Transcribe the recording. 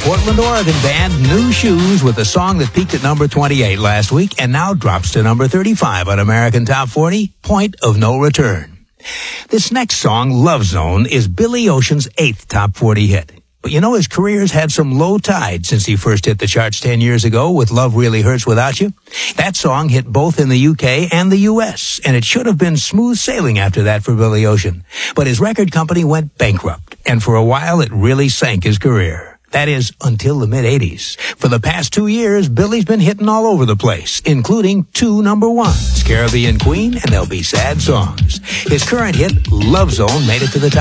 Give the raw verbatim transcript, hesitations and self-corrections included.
Portland, Oregon band New Shoes with a song that peaked at number twenty-eight last week and now drops to number thirty-five on American Top forty, Point of No Return. This next song, Love Zone, is Billy Ocean's eighth top forty hit. But you know, his career's had some low tide since he first hit the charts ten years ago with Love Really Hurts Without You. That song hit both in the U K and the U S, and it should have been smooth sailing after that for Billy Ocean. But his record company went bankrupt, and for a while it really sank his career. That is, until the mid-eighties. For the past two years, Billy's been hitting all over the place, including two number ones, Caribbean Queen and There'll Be Sad Songs. His current hit, Love Zone, made it to the top